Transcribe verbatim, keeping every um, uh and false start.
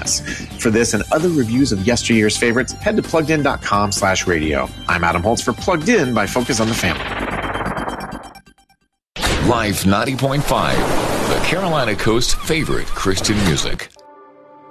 us. For this and other reviews of yesteryear's favorites, head to pluggedin.com slash radio. I'm Adam Holtz for Plugged In by Focus on the Family. Life ninety point five, the Carolina Coast's favorite Christian music.